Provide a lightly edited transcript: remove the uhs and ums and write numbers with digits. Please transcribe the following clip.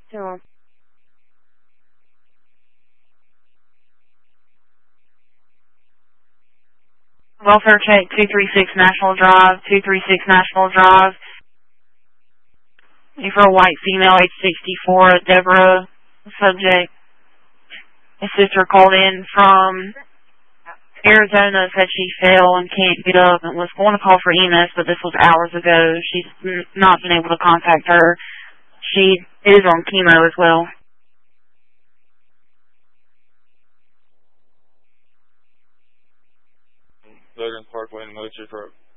So, welfare check 236 National Drive, 236 National Drive. For a white female, age 64, Deborah, subject. His sister called in from Arizona, said she fell and can't get up and was going to call for EMS, but this was hours ago. She's not been able to contact her. She is on chemo as well. Veterans Parkway and Military Park.